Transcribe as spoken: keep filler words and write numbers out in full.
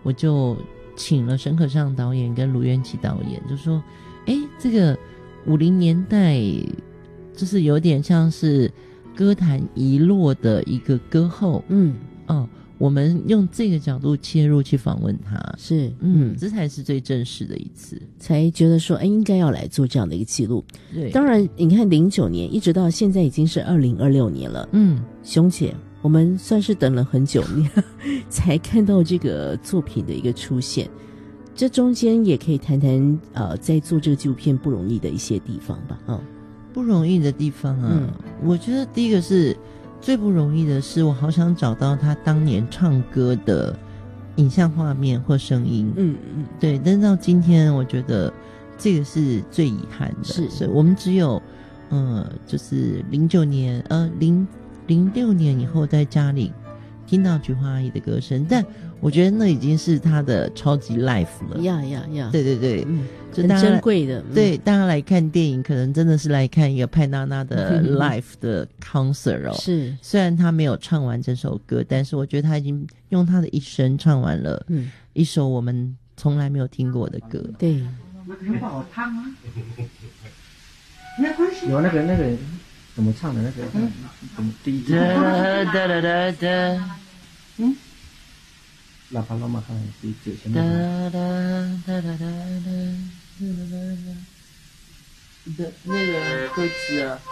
我就请了沈可尚导演跟卢渊奇导演，就说哎，这个五零年代就是有点像是歌坛遗落的一个歌后， 嗯哦，我们用这个角度切入去访问他， 是嗯， 嗯， 这才是最正式的一次， 才觉得说哎应该要来做这样的一个记录。 对， 当然你看零九年一直到现在已经是二零二六年了， 嗯， 熊姐我们算是等了很久才看到这个作品的一个出现，这中间也可以谈谈呃在做这个纪录片不容易的一些地方吧。哦， 不容易的地方啊， 嗯， 我觉得第一个是最不容易的是，我好想找到他当年唱歌的影像画面或声音， 嗯嗯， 对，但是到今天我觉得这个是最遗憾的， 是， 所以我们只有呃就是零九年呃零零六年以后在家里听到菊花阿姨的歌声，但我觉得那已经是她的超级 life 了， 呀呀呀， 对对对， 嗯，很就大家珍贵的，嗯， 对，大家来看电影可能真的是来看一个派娜娜的 live 的 concert 哦， 是， 虽然她没有唱完这首歌，但是我觉得她已经用她的一生唱完了一首我们从来没有听过的歌， 对， 很不好唱啊，没关系， 有那个那个怎么唱的那个，嗯，怎么第一句？ 哒哒哒哒哒， 嗯， 拉帕拉玛看第一句前哒面。 哒哒哒哒哒哒哒哒的那个歌词啊。